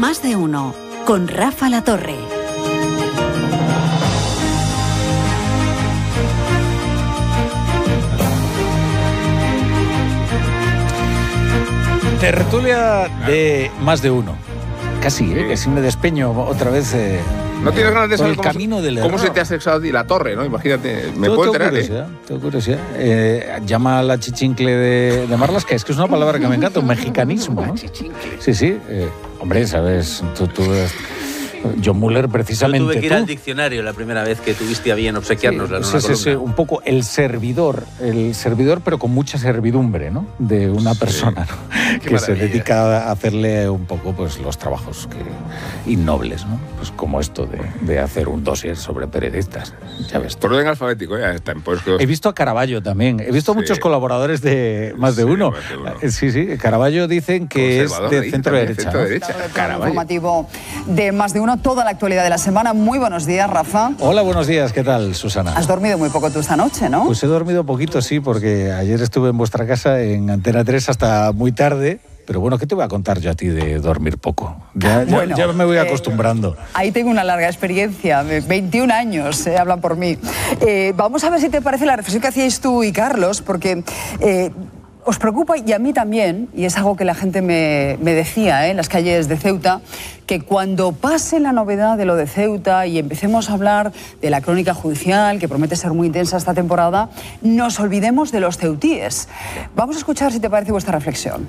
Más de uno, con Rafa La Torre. Tertulia de Más de uno. Casi, casi me despeño otra vez. No tienes ganas de saber cómo se te ha sexado a ti la torre, ¿no? Imagínate, me puedo enterar. Tengo curiosidad. Llama a la chichincle de Marlaska, es que es una palabra que me encanta, un mexicanismo, ¿no? Sí. Hombre, ¿sabes? Tú John Muller, precisamente. Yo tuve que ir al diccionario la primera vez que tuviste a bien obsequiarnos la columna. Sí, un poco el servidor, pero con mucha servidumbre, ¿no? De una persona, ¿no? que se dedica a hacerle un poco pues los trabajos innobles, ¿no? Pues como esto de hacer un dossier sobre periodistas. Ya ves. Por orden alfabético, ya está. He visto a Caravaggio también. He visto muchos colaboradores de Más de Uno. Sí. Caravaggio dicen que es de centro-derecha. Caravaggio. Informativo de Más de Uno. Toda la actualidad de la semana. Muy buenos días, Rafa. Hola, buenos días. ¿Qué tal, Susana? Has dormido muy poco tú esta noche, ¿no? Pues he dormido poquito, sí, porque ayer estuve en vuestra casa en Antena 3 hasta muy tarde. Pero bueno, ¿qué te voy a contar yo a ti de dormir poco? Ya me voy acostumbrando. Ahí tengo una larga experiencia, 21 años, hablan por mí. Vamos a ver si te parece la reflexión que hacíais tú y Carlos, porque os preocupa, y a mí también, y es algo que la gente me decía en las calles de Ceuta, que cuando pase la novedad de lo de Ceuta y empecemos a hablar de la crónica judicial, que promete ser muy intensa esta temporada, nos olvidemos de los ceutíes. Vamos a escuchar si te parece vuestra reflexión.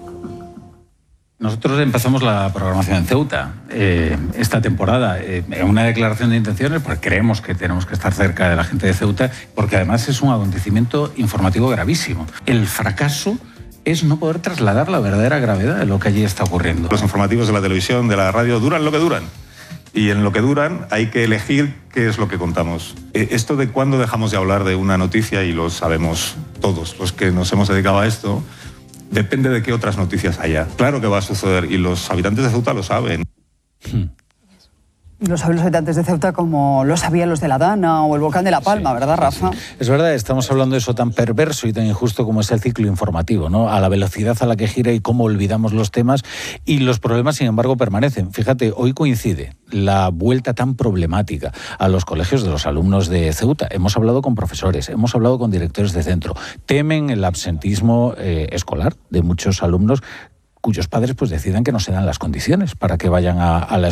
Nosotros empezamos la programación en Ceuta esta temporada en una declaración de intenciones, porque creemos que tenemos que estar cerca de la gente de Ceuta, porque además es un acontecimiento informativo gravísimo. El fracaso es no poder trasladar la verdadera gravedad de lo que allí está ocurriendo. Los informativos de la televisión, de la radio, duran lo que duran. Y en lo que duran hay que elegir qué es lo que contamos. Esto de cuándo dejamos de hablar de una noticia, y lo sabemos todos los que nos hemos dedicado a esto, depende de qué otras noticias haya. Claro que va a suceder, y los habitantes de Ceuta lo saben. Lo saben los habitantes de Ceuta como lo sabían los de La Dana o el volcán de La Palma, ¿verdad, Rafa? Sí. Es verdad, estamos hablando de eso tan perverso y tan injusto como es el ciclo informativo, ¿no? A la velocidad a la que gira y cómo olvidamos los temas, y los problemas, sin embargo, permanecen. Fíjate, hoy coincide la vuelta tan problemática a los colegios de los alumnos de Ceuta. Hemos hablado con profesores, hemos hablado con directores de centro. Temen el absentismo escolar de muchos alumnos cuyos padres pues decidan que no se dan las condiciones para que vayan a la